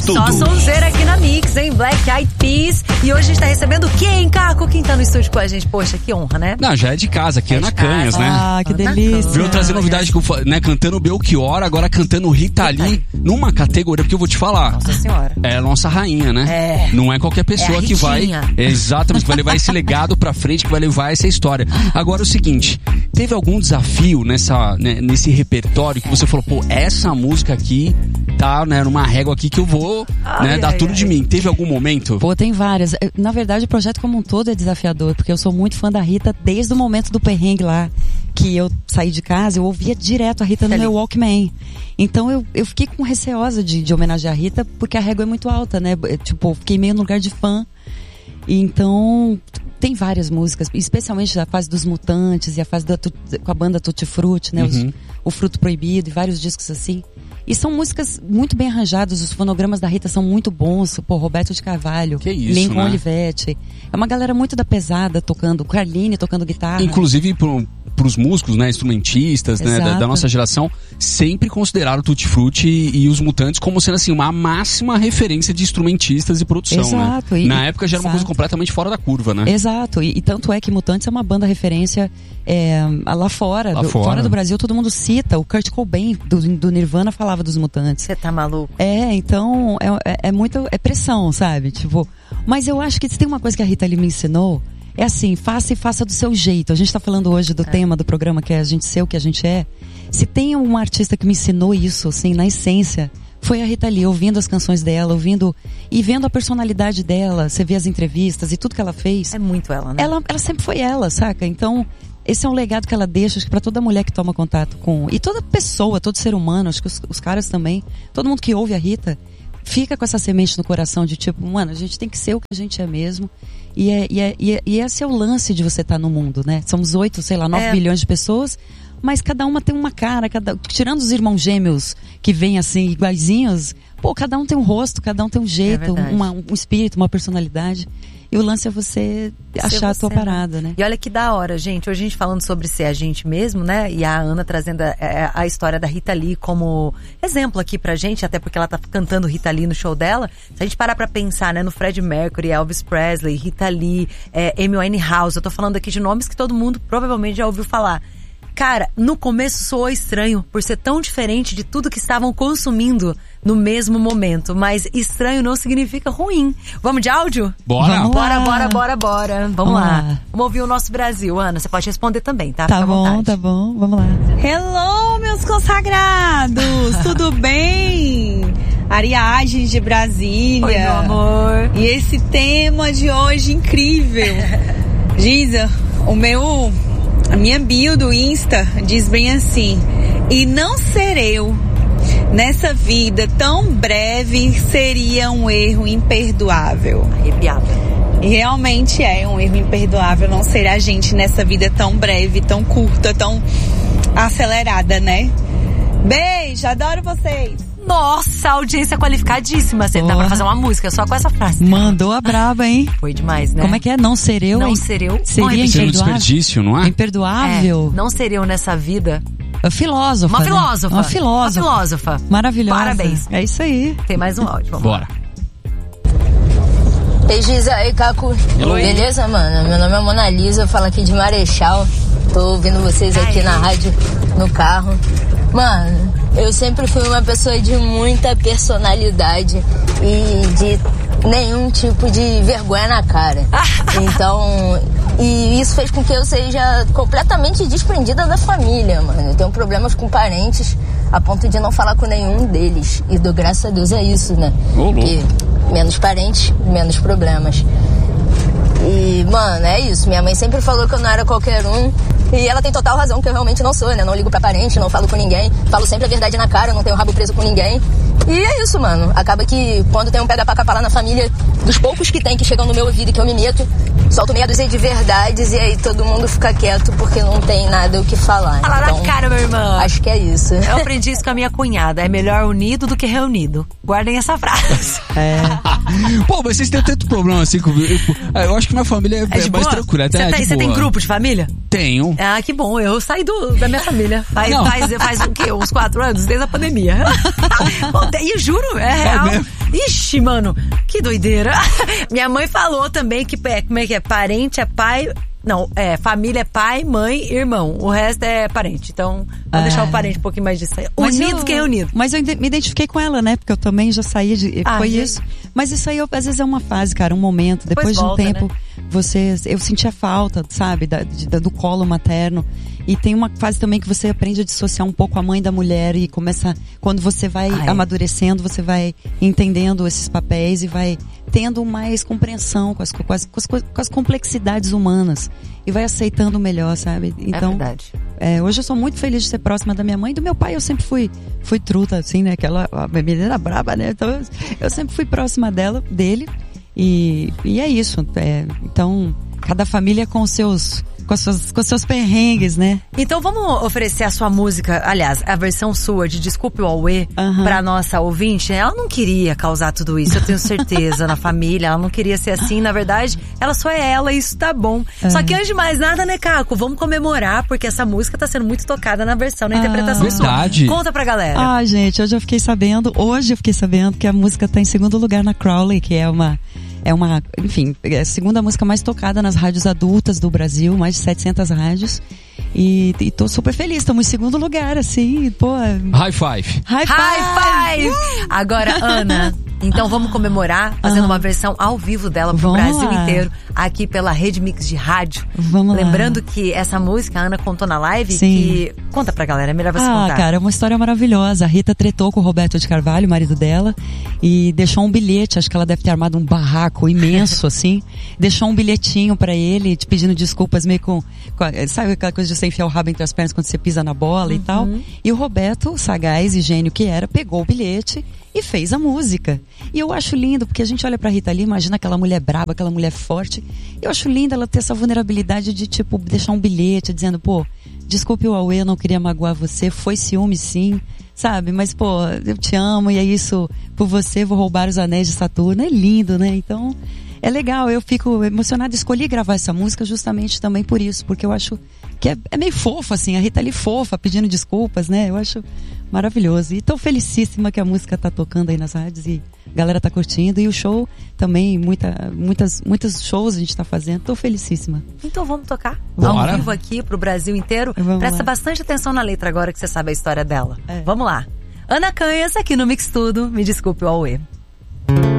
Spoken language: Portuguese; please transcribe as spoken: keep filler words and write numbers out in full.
tudo. Só sonzeira aqui na Mix, hein? Black Eyed Peas. E hoje a gente tá recebendo quem, Caco? Quem tá no estúdio com a gente? Poxa, que honra, né? Não, já é de casa, aqui é Ana Canhas, né? Ah, que delícia. Veio trazer novidade, né? Cantando Belchior, agora cantando Rita Lee, numa categoria, porque eu vou te falar. Nossa senhora. É a nossa rainha, né? É. Não é qualquer pessoa é que vai... Exatamente, que vai levar esse legado pra frente, que vai levar essa história. Agora, o seguinte, teve algum desafio nessa, né, nesse repertório que você falou, pô, essa música aqui tá, né, numa régua aqui que eu vou, ai, né, dar ai, tudo ai. de mim. Teve algum momento? Pô, tem várias. Na verdade, o projeto como um todo é desafiador, porque eu sou muito fã da Rita desde o momento do perrengue lá, que eu saí de casa, eu ouvia direto a Rita no meu Walkman. Então eu, eu fiquei com receosa de, de homenagear a Rita, porque a régua é muito alta, né? Tipo, fiquei meio no lugar de fã. E então, tem várias músicas, especialmente a fase dos Mutantes e a fase da, com a banda Tutti Frutti, né? Uhum. Os, o Fruto Proibido e vários discos assim. E são músicas muito bem arranjadas, os fonogramas da Rita são muito bons, pô, Roberto de Carvalho, que isso, Lincoln né? Olivetti. É uma galera muito da pesada tocando, Carline tocando guitarra. Inclusive pro, pros músicos, né, instrumentistas, né, da, da nossa geração, sempre consideraram o Tutti Frutti e, e os Mutantes como sendo assim, uma máxima referência de instrumentistas e produção, exato, né? E, Na época já era exato. uma coisa completamente fora da curva, né? Exato, e, e tanto é que Mutantes é uma banda referência é, lá fora, lá do, fora. fora do Brasil, todo mundo cita, o Kurt Cobain do, do Nirvana falava dos Mutantes. Você tá maluco? É, então é, é, é muito, é pressão, sabe? Tipo, mas eu acho que se tem uma coisa que a Rita ali me ensinou, é assim, faça e faça do seu jeito. A gente tá falando hoje do é. tema do programa, que é a gente ser o que a gente é. Se tem um artista que me ensinou isso, assim, na essência, foi a Rita Lee, ouvindo as canções dela, ouvindo e vendo a personalidade dela, você vê as entrevistas e tudo que ela fez. É muito ela, né? Ela, ela sempre foi ela, saca? Então, esse é um legado que ela deixa, acho que pra toda mulher que toma contato com... E toda pessoa, todo ser humano, acho que os, os caras também, todo mundo que ouve a Rita, fica com essa semente no coração de tipo, mano, a gente tem que ser o que a gente é mesmo. E, é, e, é, e, é, e esse é o lance de você estar no mundo, né? Somos oito, sei lá, nove é. bilhões de pessoas, mas cada uma tem uma cara, cada, tirando os irmãos gêmeos que vêm assim, iguaizinhos, pô, cada um tem um rosto, cada um tem um jeito, é uma, um espírito, uma personalidade. E o lance é você achar você, a tua parada, né? E olha que da hora, gente. Hoje a gente falando sobre ser a gente mesmo, né? E a Ana trazendo a, a, a história da Rita Lee como exemplo aqui pra gente, até porque ela tá cantando Rita Lee no show dela. Se a gente parar pra pensar, né? No Freddie Mercury, Elvis Presley, Rita Lee, é, Amy Winehouse. Eu tô falando aqui de nomes que todo mundo provavelmente já ouviu falar. Cara, no começo soou estranho por ser tão diferente de tudo que estavam consumindo no mesmo momento. Mas estranho não significa ruim. Vamos de áudio? Bora! Vamos bora, lá. bora, bora, bora. Vamos, Vamos lá. lá. Vamos ouvir o nosso Brasil. Ana, você pode responder também, tá? Tá Fica à bom, vontade. tá bom. Vamos lá. Hello, meus consagrados! Tudo bem? Ariagens de Brasília. Oi, meu amor. E esse tema de hoje incrível. Giza, o meu... A minha bio do Insta diz bem assim: e não ser eu nessa vida tão breve seria um erro imperdoável. Arrepiada. E realmente é um erro imperdoável não ser a gente nessa vida tão breve, tão curta, tão acelerada, né? Beijo, adoro vocês! Nossa, audiência qualificadíssima. Você dá pra fazer uma música só com essa frase. Mandou a braba, hein? Foi demais, né? Como é que é? Não ser eu, Não hein? ser eu. Seria Não, Ser um imperdoável. desperdício, não é? Imperdoável. É, não ser eu nessa vida. É filósofa. Uma né? filósofa. Uma filósofa. Uma filósofa. Maravilhosa. Parabéns. É isso aí. Tem mais um áudio. Vamos. Bora. Ei, Giza, aí, Caco. Oi. Beleza, mano? Meu nome é Mona Lisa, eu falo aqui de Marechal. Tô ouvindo vocês aqui Ai. na rádio, no carro. Mano, eu sempre fui uma pessoa de muita personalidade e de nenhum tipo de vergonha na cara. Então, e isso fez com que eu seja completamente desprendida da família, mano. Eu tenho problemas com parentes a ponto de não falar com nenhum deles. E dou graças a Deus a isso, né? Ô, louco. Porque menos parentes, menos problemas. E, mano, é isso. Minha mãe sempre falou que eu não era qualquer um. E ela tem total razão, que eu realmente não sou, né? Não ligo pra parente, não falo com ninguém. Falo sempre a verdade na cara, não tenho rabo preso com ninguém. E é isso, mano. Acaba que quando tem um pega pra capar lá na família, dos poucos que tem que chegam no meu ouvido e que eu me meto, solto meia dúzia de verdades e aí todo mundo fica quieto porque não tem nada o que falar. Fala Então, na cara, meu irmão. acho que é isso. Eu aprendi isso com a minha cunhada. É melhor unido do que reunido. Guardem essa frase. É. Pô, mas vocês têm tanto problema assim comigo. Eu, eu acho que minha família é, É de é mais boa? tranquila. Até Você é tem, de você tem boa. grupo de família? Tenho. Ah, que bom. Eu saí do, da minha família. Faz, Não. faz, faz o quê? Uns quatro anos? Desde a pandemia. Bom, e juro, é real. Ixi, mano, que doideira. Minha mãe falou também que, é, como é que é? Parente é pai... Não, é, família é pai, mãe, irmão. O resto é parente. Então, vamos é. deixar o parente um pouquinho mais disso. Unidos que reunidos. Mas eu me identifiquei com ela, né? Porque eu também já saí de... Ah, foi gente. isso. Mas isso aí, às vezes, é uma fase, cara. Um momento. Depois, Depois de um volta, tempo, né? você... Eu sentia falta, sabe? Da, de, do colo materno. E tem uma fase também que você aprende a dissociar um pouco a mãe da mulher e começa... Quando você vai ah, é. amadurecendo, você vai entendendo esses papéis e vai tendo mais compreensão com as, com as, com as, com as complexidades humanas. E vai aceitando melhor, sabe? Então, é verdade. É, hoje eu sou muito feliz de ser próxima da minha mãe. Do meu pai eu sempre fui, fui truta, assim, né? Aquela a menina braba, né? Então eu, eu sempre fui próxima dela, dele. E, e é isso. É, então, cada família com os seus... Com os, seus, com os seus perrengues, né? Então vamos oferecer a sua música, aliás, a versão sua de Desculpe o Auê, uhum. pra nossa ouvinte. Ela não queria causar tudo isso, eu tenho certeza, na família. Ela não queria ser assim, na verdade, ela só é ela e isso tá bom. É. Só que antes de mais nada, né, Caco? Vamos comemorar, porque essa música tá sendo muito tocada na versão, na ah, interpretação verdade. sua. Conta pra galera. Ah, gente, hoje eu fiquei sabendo, hoje eu fiquei sabendo que a música tá em segundo lugar na Crowley, que é uma... É uma, enfim, é a segunda música mais tocada nas rádios adultas do Brasil, mais de setecentas rádios. E, e tô super feliz, estamos em segundo lugar, assim, pô. High five. High five! High five. Uh! Agora, Ana, então vamos comemorar fazendo uh-huh. uma versão ao vivo dela pro vamos Brasil lá. inteiro, aqui pela Rede Mix de rádio. Vamos Lembrando lá. que essa música a Ana contou na live, Sim. que... Conta pra galera, é melhor você ah, contar. Ah, cara, é uma história maravilhosa. A Rita tretou com o Roberto de Carvalho, o marido dela, e deixou um bilhete, acho que ela deve ter armado um barraco imenso, assim. Deixou um bilhetinho pra ele, te pedindo desculpas meio com, com... Sabe aquela coisa de você enfiar o rabo entre as pernas quando você pisa na bola uhum. e tal? E o Roberto, sagaz e gênio que era, pegou o bilhete e fez a música. E eu acho lindo, porque a gente olha pra Rita Lee, imagina aquela mulher braba, aquela mulher forte. Eu acho lindo ela ter essa vulnerabilidade de, tipo, deixar um bilhete dizendo, pô, desculpe o Auê, eu não queria magoar você, foi ciúme sim, sabe? Mas, pô, eu te amo e é isso, por você vou roubar os anéis de Saturno. É lindo, né? Então, é legal, eu fico emocionada. Escolhi gravar essa música justamente também por isso, porque eu acho que é, é meio fofa, assim, a Rita Lee fofa, pedindo desculpas, né? Eu acho maravilhoso. E tô felicíssima que a música tá tocando aí nas rádios e a galera tá curtindo. E o show também, muita, muitas, muitos shows a gente tá fazendo. Tô felicíssima. Então vamos tocar Bora. ao vivo aqui pro Brasil inteiro. Vamos Presta lá. bastante atenção na letra agora que você sabe a história dela. É. Vamos lá. Ana Canhas aqui no Mix Tudo. Me desculpe o Auê.